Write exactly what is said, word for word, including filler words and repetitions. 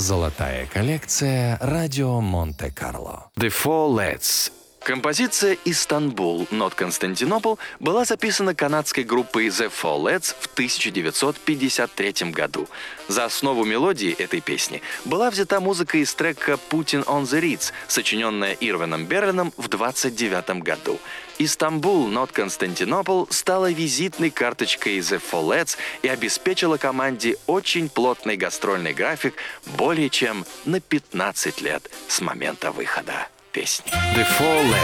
Золотая коллекция «Радио Монте-Карло». The Four Lads. Композиция «Истанбул, not Константинополь» была записана канадской группой The Four Lads в тысяча девятьсот пятьдесят третьем году. За основу мелодии этой песни была взята музыка из трека «Putin on the Ritz», сочиненная Ирвином Берлином в двадцать девятом году. «Истанбул, not Константинополь» стала визитной карточкой The Four Lads и обеспечила команде очень плотный гастрольный график более чем на пятнадцать лет с момента выхода песни. The Four Lads.